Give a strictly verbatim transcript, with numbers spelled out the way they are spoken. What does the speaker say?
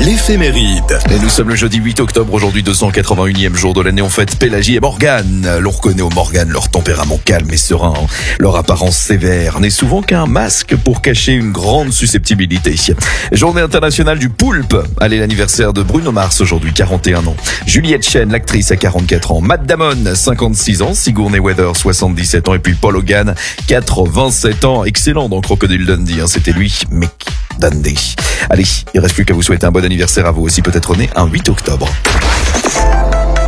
l'éphéméride. Et nous sommes le jeudi huit octobre, aujourd'hui deux cent quatre-vingt-unième jour de l'année. On fête Pélagie et Morgane. L'on reconnaît aux Morganes leur tempérament calme et serein, leur apparence sévère n'est souvent qu'un masque pour cacher une grande susceptibilité. Journée internationale du poulpe. Allez, l'anniversaire de Bruno Mars aujourd'hui, quarante et un ans. Juliette Chen, l'actrice, à quarante-quatre ans. Matt Damon, cinquante-six ans. Sigourney Weaver, soixante-dix-sept ans. Et puis Paul Hogan, quatre-vingt-sept ans. Excellent dans Crocodile Dundee, hein. C'était lui, Mick Dundee. Allez, il reste plus qu'à vous souhaiter un bon anniversaire à vous aussi, peut-être né un huit octobre.